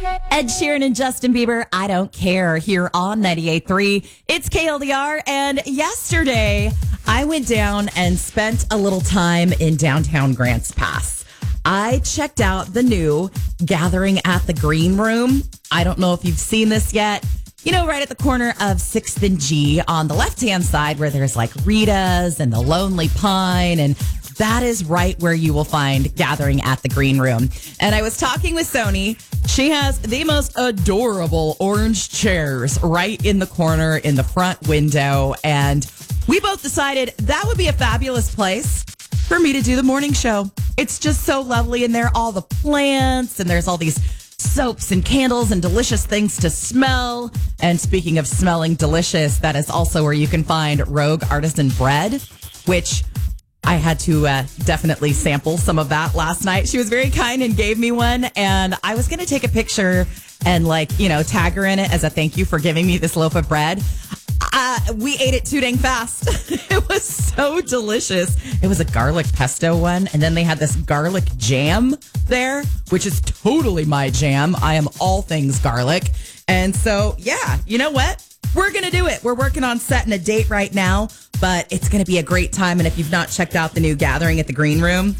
Ed Sheeran and Justin Bieber, I Don't Care, here on 98.3. It's KLDR, and yesterday I went down and spent a little time in downtown Grants Pass. I checked out the new Gathering at the Green Room. I don't know if you've seen this yet. You know, right at the corner of 6th and G on the left-hand side where there's like Rita's and the Lonely Pine, and that is right where you will find Gathering at the Green Room. And I was talking with Sony. She has the most adorable orange chairs right in the corner in the front window. And we both decided that would be a fabulous place for me to do the morning show. It's just so lovely in there, all the plants, and there's all these soaps and candles and delicious things to smell. And speaking of smelling delicious, that is also where you can find Rogue Artisan Bread, which I had to definitely sample some of that last night. She was very kind and gave me one, and I was going to take a picture and tag her in it as a thank you for giving me this loaf of bread. We ate it too dang fast. It was so delicious. It was a garlic pesto one, and then they had this garlic jam there, which is totally my jam. I am all things garlic. And so, yeah, you know what? We're going to do it. We're working on setting a date right now, but it's going to be a great time. And if you've not checked out the new Gathering at the Green Room,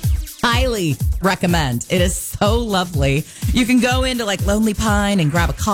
highly recommend. It is so lovely. You can go into like Lonely Pine and grab a coffee